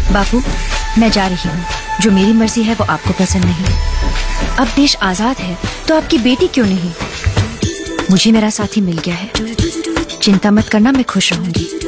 बापू, मैं जा रही हूँ। जो मेरी मर्जी है वो आपको पसंद नहीं। अब देश आजाद है तो आपकी बेटी क्यों नहीं? मुझे मेरा साथी मिल गया है। चिंता मत करना, मैं खुश रहूंगी।